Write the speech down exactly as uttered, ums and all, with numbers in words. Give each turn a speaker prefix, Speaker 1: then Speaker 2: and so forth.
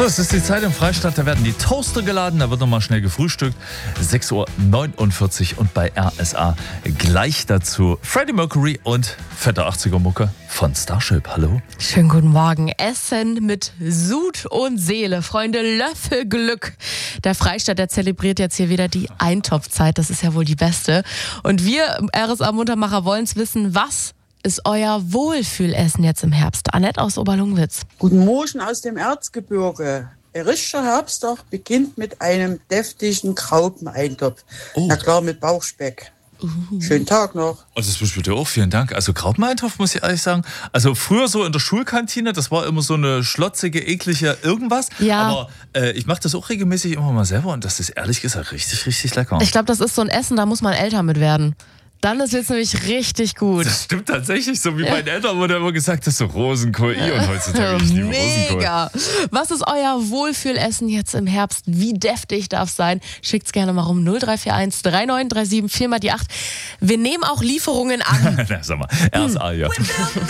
Speaker 1: So, es ist die Zeit im Freistaat, da werden die Toaster geladen, da wird nochmal schnell gefrühstückt. sechs Uhr neunundvierzig und bei R S A gleich dazu Freddie Mercury und fette achtziger-Mucke von Starship. Hallo.
Speaker 2: Schönen guten Morgen. Essen mit Sud und Seele. Freunde, Löffelglück. Der Freistaat, der zelebriert jetzt hier wieder die Eintopfzeit. Das ist ja wohl die beste. Und wir R S A-Muntermacher wollen es wissen, was ist euer Wohlfühlessen jetzt im Herbst? Annette aus Oberlungwitz.
Speaker 3: Guten Morgen aus dem Erzgebirge. Ein richtiger Herbsttag beginnt mit einem deftigen Graupeneintopf. Oh. Na klar, mit Bauchspeck. Uh. Schönen Tag noch.
Speaker 1: Also das wünsche ich dir auch, vielen Dank. Also Graupeneintopf, muss ich ehrlich sagen. Also früher so in der Schulkantine, das war immer so eine schlotzige, eklige irgendwas.
Speaker 2: Ja.
Speaker 1: Aber äh, ich mache das auch regelmäßig immer mal selber und das ist ehrlich gesagt richtig, richtig lecker.
Speaker 2: Ich glaube, das ist so ein Essen, da muss man älter mit werden. Dann ist jetzt nämlich richtig gut.
Speaker 1: Das stimmt tatsächlich, so wie meinen Eltern wurde immer gesagt, das ist so Rosenkohl. I und heutzutage, ich liebe Rosenkohl.
Speaker 2: Mega. Was ist euer Wohlfühlessen jetzt im Herbst? Wie deftig darf es sein? Schickt's gerne mal rum. null drei vier eins drei neun drei sieben vier mal die acht. Wir nehmen auch Lieferungen an.
Speaker 1: Na, sag mal, R S A, ja.